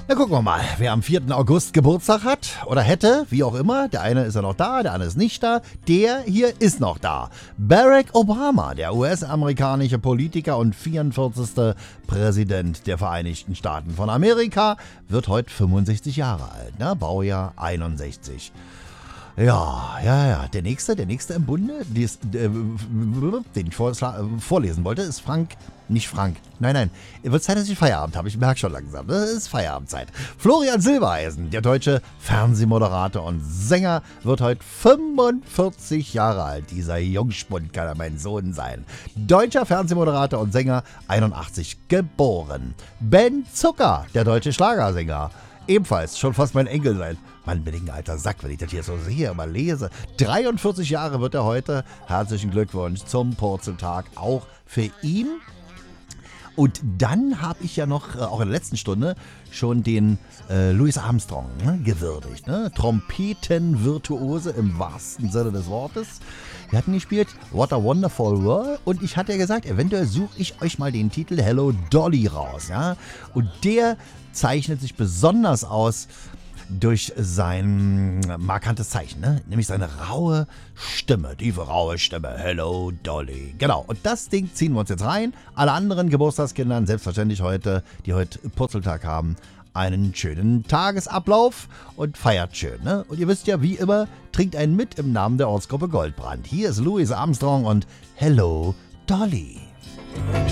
Na, gucken wir mal, wer am 4. August Geburtstag hat oder hätte, wie auch immer. Der eine ist ja noch da, der andere ist nicht da. Der hier ist noch da. Barack Obama, der US-amerikanische Politiker und 44. Präsident der Vereinigten Staaten von Amerika, wird heute 65 Jahre alt, ne? Baujahr 61. Ja. Der nächste im Bunde, den ich vorlesen wollte, ist nicht Frank. Nein. Wird Zeit, dass ich Feierabend habe. Ich merke schon langsam. Das ist Feierabendzeit. Florian Silbereisen, der deutsche Fernsehmoderator und Sänger, wird heute 45 Jahre alt. Dieser Jungspund kann ja mein Sohn sein. Deutscher Fernsehmoderator und Sänger, 81 geboren. Ben Zucker, der deutsche Schlagersänger. Ebenfalls schon fast mein Enkel sein. Mann, bin ich ein alter Sack, wenn ich das hier so sehe, mal lese. 43 Jahre wird er heute. Herzlichen Glückwunsch zum Purzeltag auch für ihn. Und dann habe ich ja noch, auch in der letzten Stunde, schon den Louis Armstrong gewürdigt. Ne? Trompetenvirtuose im wahrsten Sinne des Wortes. Wir hatten gespielt What a Wonderful World und ich hatte ja gesagt, eventuell suche ich euch mal den Titel Hello Dolly raus. Ja? Und der zeichnet sich besonders aus durch sein markantes Zeichen, ne? Nämlich seine raue Stimme, tiefe raue Stimme. Hello Dolly. Genau, und das Ding ziehen wir uns jetzt rein. Alle anderen Geburtstagskindern, selbstverständlich heute, die heute Purzeltag haben, einen schönen Tagesablauf und feiert schön. Ne? Und ihr wisst ja, wie immer, trinkt einen mit im Namen der Ortsgruppe Goldbrand. Hier ist Louis Armstrong und Hello Dolly.